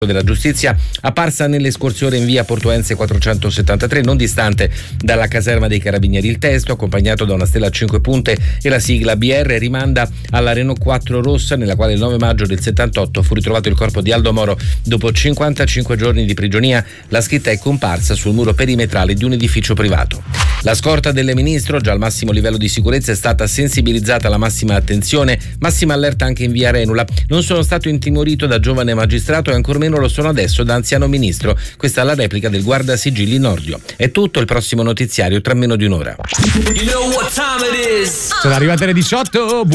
della giustizia, apparsa nell'escursione in via Portuense 473, non distante dalla caserma dei Carabinieri. Il testo, accompagnato da una stella a 5 punte e la sigla BR, rimanda alla Renault 4 rossa, nella quale il 9 maggio del 78 fu ritrovato il corpo di Aldo Moro dopo 55 giorni di prigionia. La scritta è comparsa sul muro perimetrale di un edificio privato. La scorta del ministro, già al massimo livello di sicurezza, è stata sensibilizzata alla massima attenzione, massima allerta anche in via Renula. Non sono stato intimorito da giovane magistrato e ancor meno lo sono adesso da anziano ministro. Questa è la replica del guardasigilli Nordio. È tutto, il prossimo notiziario tra meno di un'ora. Sono arrivate le 18.